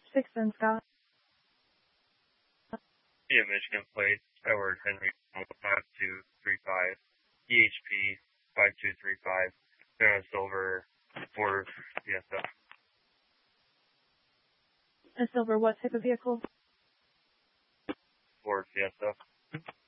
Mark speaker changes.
Speaker 1: 6 Scott.
Speaker 2: Yeah, Michigan plate, Edward Henry 5235, EHP 5235, Sarah Silver, Ford Fiesta.
Speaker 1: A silver what type of vehicle?
Speaker 2: Ford Fiesta.